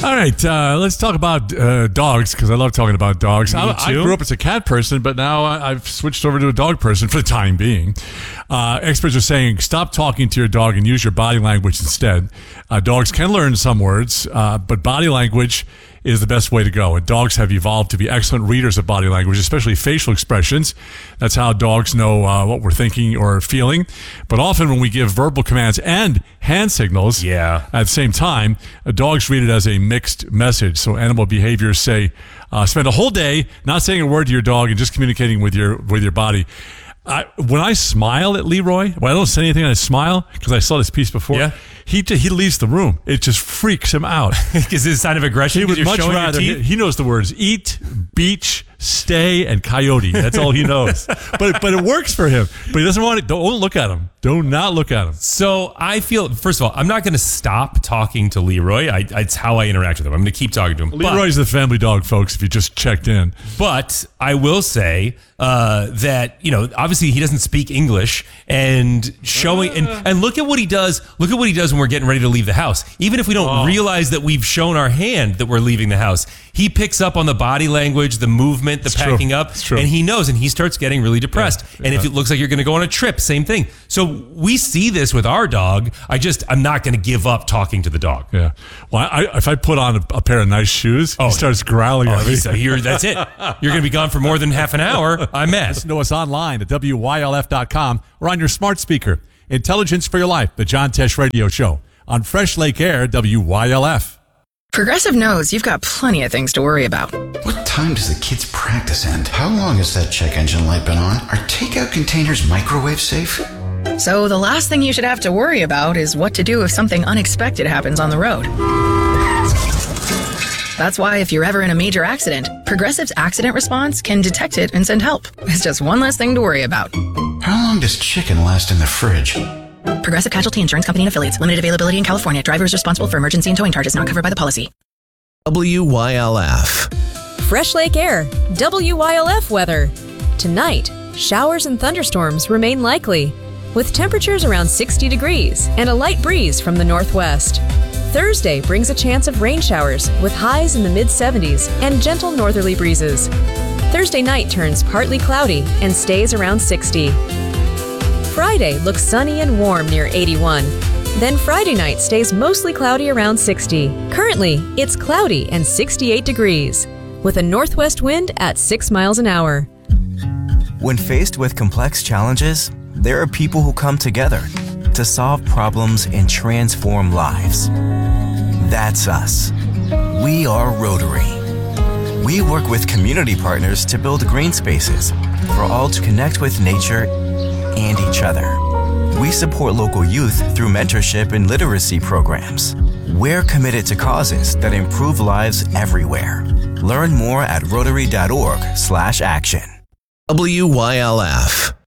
All right, let's talk about dogs, because I love talking about dogs. I grew up as a cat person, but now I've switched over to a dog person for the time being. Experts are saying stop talking to your dog and use your body language instead. Dogs can learn some words, but body language is the best way to go. And dogs have evolved to be excellent readers of body language, especially facial expressions. That's how dogs know what we're thinking or feeling. But often when we give verbal commands and hand signals at the same time, dogs read it as a mixed message. So animal behaviors say, spend a whole day not saying a word to your dog and just communicating with your body. When I smile at Leroy, when I don't say anything, I smile because I saw this piece before. He leaves the room. It just freaks him out. Is it a sign of aggression? He would much rather. He knows the words eat, beach, stay, and coyote. That's all he knows. But it works for him. But he doesn't want it. Don't look at him. Do not look at him. So I feel, first of all, I'm not going to stop talking to Leroy. It's how I interact with him. I'm going to keep talking to him. Leroy's the family dog, folks, if you just checked in. But I will say that, obviously he doesn't speak English, and showing and look at what he does. Look at what he does when we're getting ready to leave the house. Even if we don't realize that we've shown our hand that we're leaving the house, he picks up on the body language, the movement, the packing up, and he knows, and he starts getting really depressed. And if it looks like you're going to go on a trip, same thing. So we see this with our dog. I'm not going to give up talking to the dog. Yeah. Well, if I put on a pair of nice shoes, he starts growling at me. So that's it. You're going to be gone for more than half an hour. I'm mad. Listen to us online at WYLF.com or on your smart speaker. Intelligence for Your Life, the John Tesh Radio Show on Fresh Lake Air, WYLF. Progressive knows you've got plenty of things to worry about. What time does the kids' practice end? How long has that check engine light been on? Are takeout containers microwave safe? So the last thing you should have to worry about is what to do if something unexpected happens on the road. That's why if you're ever in a major accident, Progressive's accident response can detect it and send help. It's just one less thing to worry about. How long does chicken last in the fridge? Progressive Casualty Insurance Company and Affiliates. Limited availability in California. Driver is responsible for emergency and towing charges not covered by the policy. WYLF. Fresh Lake Air. WYLF weather. Tonight, showers and thunderstorms remain likely, with temperatures around 60 degrees and a light breeze from the northwest. Thursday brings a chance of rain showers with highs in the mid-70s and gentle northerly breezes. Thursday night turns partly cloudy and stays around 60. Friday looks sunny and warm near 81. Then Friday night stays mostly cloudy around 60. Currently, it's cloudy and 68 degrees, with a northwest wind at 6 miles an hour. When faced with complex challenges, there are people who come together to solve problems and transform lives. That's us. We are Rotary. We work with community partners to build green spaces for all to connect with nature and each other. We support local youth through mentorship and literacy programs. We're committed to causes that improve lives everywhere. Learn more at rotary.org/action. WYLF.